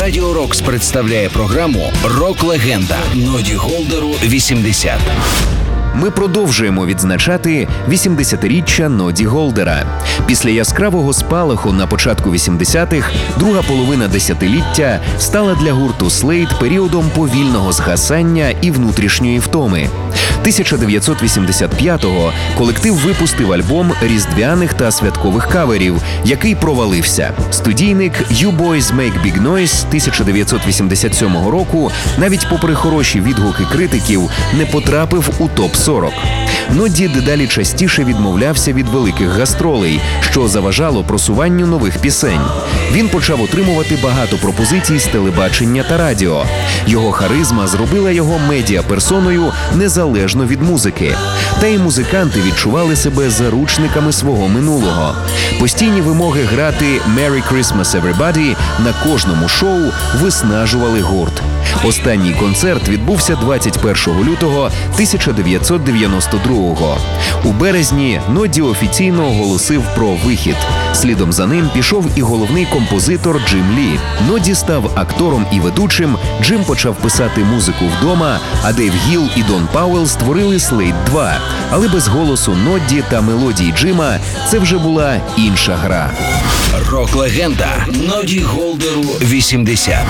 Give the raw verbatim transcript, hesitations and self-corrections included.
Радіо Рокс представляє програму «Рок-легенда» Ноді Голдеру вісімдесят. Ми продовжуємо відзначати вісімдесятиріччя Ноді Голдера. Після яскравого спалаху на початку вісімдесятих друга половина десятиліття стала для гурту Слейд періодом повільного згасання і внутрішньої втоми. тисяча дев'ятсот вісімдесят п'ятого колектив випустив альбом різдвяних та святкових каверів, який провалився. Студійник «You Boys Make Big Noise» тисяча дев'ятсот вісімдесят сьомого року, навіть попри хороші відгуки критиків, не потрапив у топ сорок. Ноді дедалі частіше відмовлявся від великих гастролей, що заважало просуванню нових пісень. Він почав отримувати багато пропозицій з телебачення та радіо. Його харизма зробила його медіаперсоною незалежно від музики. Та й музиканти відчували себе заручниками свого минулого. Постійні вимоги грати «Merry Christmas Everybody» на кожному шоу виснажували гурт. Останній концерт відбувся двадцять першого лютого тисяча дев'ятсот дев'яносто другого. У березні Ноді офіційно оголосив про вихід. Слідом за ним пішов і головний композитор Джим Лі. Ноді став актором і ведучим, Джим почав писати музику вдома, а Дейв Гіл і Дон Пауелл створили Слейд два. Але без голосу Ноді та мелодій Джима це вже була інша гра. Рок-легенда Ноді Голдеру вісімдесят.